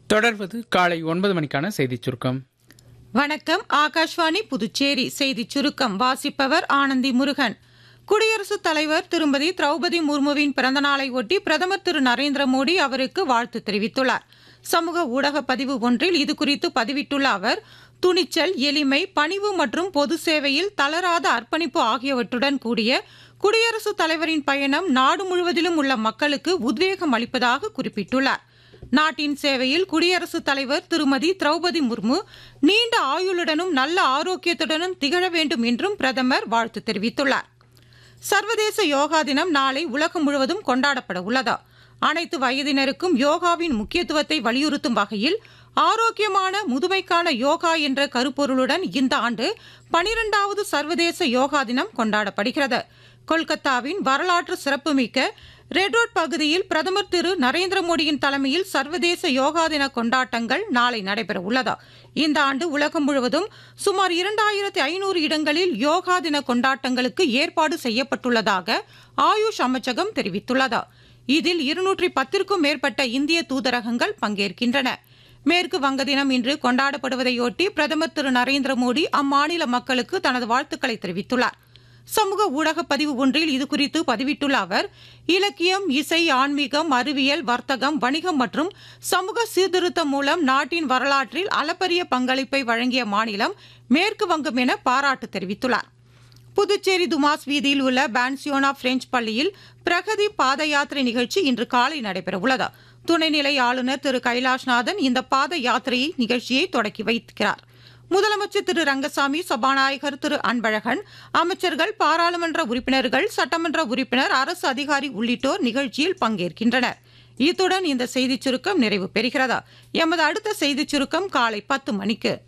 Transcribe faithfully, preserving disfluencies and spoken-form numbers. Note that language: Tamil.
தொடர்வது காலை ஒன்பது மணிக்கான செய்திச் சுருக்கம். வணக்கம். ஆகாஷ்வாணி புதுச்சேரி செய்திச் சுருக்கம் வாசிப்பவர் ஆனந்தி முருகன். குடியரசுத் தலைவர் திருமதி திரௌபதி முர்முவின் பிறந்தநாளை ஒட்டி பிரதமர் திரு நரேந்திர மோடி அவருக்கு வாழ்த்து தெரிவித்துள்ளார். சமூக ஊடக பதிவு ஒன்றில் இதுகுறித்து பதிவிட்டுள்ள அவர், துணிச்சல், எளிமை, பணிவு மற்றும் பொது சேவையில் தளராத அர்ப்பணிப்பு ஆகியவற்றுடன் கூடிய குடியரசுத் தலைவரின் பயணம் நாடு முழுவதிலும் உள்ள மக்களுக்கு உத்வேகம் அளிப்பதாக குறிப்பிட்டுள்ளார். நாட்டின் சேவையில் குடியரசுத் தலைவர் திருமதி திரௌபதி முர்மு நீண்ட ஆயுளுடனும் நல்ல ஆரோக்கியத்துடனும் திகழ வேண்டும் என்றும் பிரதமர் வாழ்த்து தெரிவித்துள்ளார். சர்வதேச யோகா தினம் நாளை உலகம் முழுவதும் கொண்டாடப்பட உள்ளது. அனைத்து வயதினருக்கும் யோகாவின் முக்கியத்துவத்தை வலியுறுத்தும் வகையில் ஆரோக்கியமான முதுமைக்கான யோகா என்ற கருப்பொருளுடன் இந்த ஆண்டு பனிரெண்டாவது சர்வதேச யோகா தினம் கொண்டாடப்படுகிறது. கொல்கத்தாவின் வரலாற்று சிறப்புமிக்க ரெட் ரோட் பகுதியில் பிரதமர் திரு நரேந்திர மோடியின் தலைமையில் சர்வதேச யோகா தின கொண்டாட்டங்கள் நாளை நடைபெற உள்ளது. இந்த ஆண்டு உலகம் முழுவதும் சுமார் இரண்டாயிரத்தி ஐநூறு இடங்களில் யோகா தின கொண்டாட்டங்களுக்கு ஏற்பாடு செய்யப்பட்டுள்ளதாக ஆயுஷ் அமைச்சகம் தெரிவித்துள்ளது. இதில் இருநூற்றி பத்திற்கும் மேற்பட்ட இந்திய தூதரகங்கள் பங்கேற்கின்றன. மேற்கு வங்க தினம் இன்று கொண்டாடப்படுவதையொட்டி பிரதமர் திரு நரேந்திர மோடி அம்மாநில மக்களுக்கு தனது வாழ்த்துக்களை தெரிவித்துள்ளார். சமூக ஊடக பதிவு ஒன்றில் இதுகுறித்து பதிவிட்டுள்ள அவர், இலக்கியம், இசை, ஆன்மீகம், அறிவியல், வர்த்தகம், வணிகம் மற்றும் சமூக சீர்திருத்தம் மூலம் நாட்டின் வரலாற்றில் அளப்பரிய பங்களிப்பை வழங்கிய மாநிலம் மேற்கு வங்கம் என பாராட்டு தெரிவித்துள்ளார். புதுச்சேரி துமாஸ் வீதியில் உள்ள பான்சியோனா பிரெஞ்சு பள்ளியில் பிரகதி பாத யாத்திரை நிகழ்ச்சி இன்று காலை நடைபெறவுள்ளது. துணைநிலை ஆளுநர் திரு கைலாஷ்நாதன் இந்த பாத யாத்திரையை நிகழ்ச்சியை தொடக்கி வைக்கிறார். முதலமைச்சர் திரு ரங்கசாமி, சபாநாயகர் திரு அன்பழகன், அமைச்சர்கள், பாராளுமன்ற உறுப்பினர்கள், சட்டமன்ற உறுப்பினர், அரசு அதிகாரி உள்ளிட்டோர் நிகழ்ச்சியில் பங்கேற்கின்றனர். இத்துடன் இந்த செய்திச் சுருக்கம் நிறைவு பெறுகிறது. எமது அடுத்த செய்திச் சுருக்கம் காலை பத்து மணிக்கு.